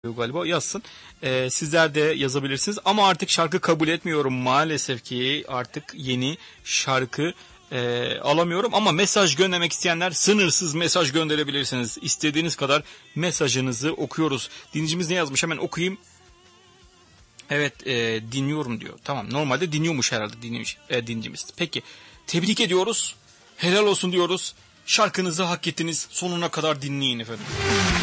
galiba yazsın. Sizler de yazabilirsiniz ama artık şarkı kabul etmiyorum maalesef ki artık yeni şarkı alamıyorum ama mesaj göndermek isteyenler sınırsız mesaj gönderebilirsiniz. İstediğiniz kadar mesajınızı okuyoruz. Dinleyicimiz ne yazmış hemen okuyayım. Evet dinliyorum diyor. Tamam normalde dinliyormuş herhalde dinleyicimiz. Peki tebrik ediyoruz. Helal olsun diyoruz. Şarkınızı hak ettiniz. Sonuna kadar dinleyin efendim.